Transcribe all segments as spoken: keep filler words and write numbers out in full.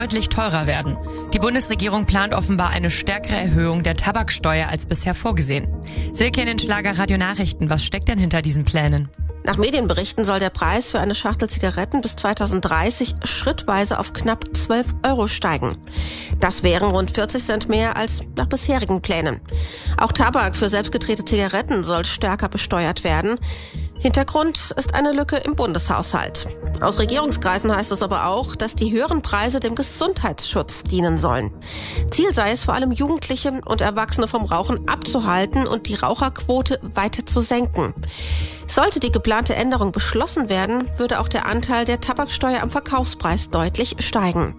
deutlich teurer werden. Die Bundesregierung plant offenbar eine stärkere Erhöhung der Tabaksteuer als bisher vorgesehen. Silke in den Schlager Radio Nachrichten, was steckt denn hinter diesen Plänen? Nach Medienberichten soll der Preis für eine Schachtel Zigaretten bis zweitausenddreißig schrittweise auf knapp zwölf Euro steigen. Das wären rund vierzig Cent mehr als nach bisherigen Plänen. Auch Tabak für selbstgedrehte Zigaretten soll stärker besteuert werden. Hintergrund ist eine Lücke im Bundeshaushalt. Aus Regierungskreisen heißt es aber auch, dass die höheren Preise dem Gesundheitsschutz dienen sollen. Ziel sei es vor allem, Jugendliche und Erwachsene vom Rauchen abzuhalten und die Raucherquote weiter zu senken. Sollte die geplante Änderung beschlossen werden, würde auch der Anteil der Tabaksteuer am Verkaufspreis deutlich steigen.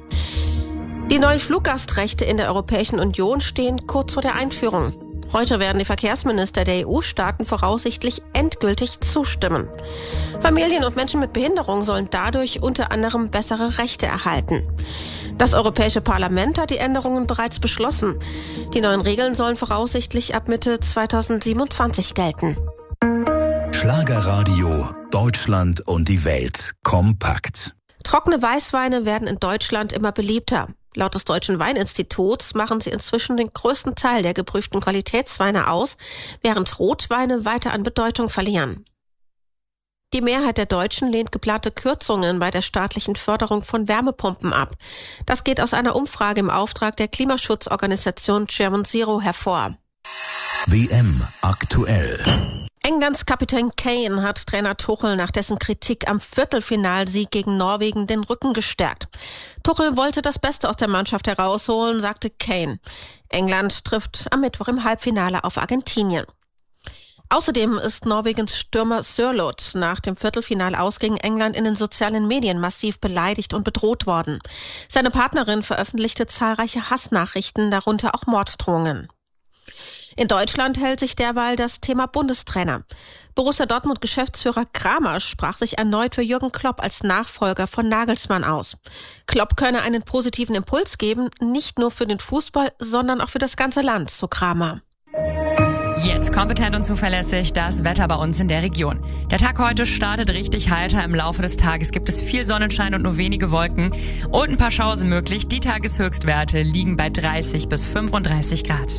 Die neuen Fluggastrechte in der Europäischen Union stehen kurz vor der Einführung. Heute werden die Verkehrsminister der E U-Staaten voraussichtlich endgültig zustimmen. Familien und Menschen mit Behinderung sollen dadurch unter anderem bessere Rechte erhalten. Das Europäische Parlament hat die Änderungen bereits beschlossen. Die neuen Regeln sollen voraussichtlich ab Mitte zweitausendsiebenundzwanzig gelten. Schlagerradio, Deutschland und die Welt kompakt. Trockene Weißweine werden in Deutschland immer beliebter. Laut des Deutschen Weininstituts machen sie inzwischen den größten Teil der geprüften Qualitätsweine aus, während Rotweine weiter an Bedeutung verlieren. Die Mehrheit der Deutschen lehnt geplante Kürzungen bei der staatlichen Förderung von Wärmepumpen ab. Das geht aus einer Umfrage im Auftrag der Klimaschutzorganisation German Zero hervor. W M aktuell. Englands Kapitän Kane hat Trainer Tuchel nach dessen Kritik am Viertelfinalsieg gegen Norwegen den Rücken gestärkt. Tuchel wollte das Beste aus der Mannschaft herausholen, sagte Kane. England trifft am Mittwoch im Halbfinale auf Argentinien. Außerdem ist Norwegens Stürmer Sørloth nach dem Viertelfinale aus gegen England in den sozialen Medien massiv beleidigt und bedroht worden. Seine Partnerin veröffentlichte zahlreiche Hassnachrichten, darunter auch Morddrohungen. In Deutschland hält sich derweil das Thema Bundestrainer. Borussia Dortmund-Geschäftsführer Kramer sprach sich erneut für Jürgen Klopp als Nachfolger von Nagelsmann aus. Klopp könne einen positiven Impuls geben, nicht nur für den Fußball, sondern auch für das ganze Land, so Kramer. Jetzt kompetent und zuverlässig das Wetter bei uns in der Region. Der Tag heute startet richtig heiter. Im Laufe des Tages gibt es viel Sonnenschein und nur wenige Wolken. Und ein paar Schauer sind möglich. Die Tageshöchstwerte liegen bei dreißig bis fünfunddreißig Grad.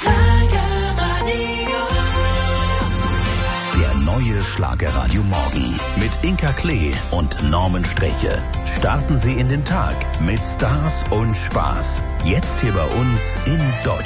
Der neue Schlagerradio Morgen mit Inka Klee und Norman Streche. Starten Sie in den Tag mit Stars und Spaß. Jetzt hier bei uns in Deutschland.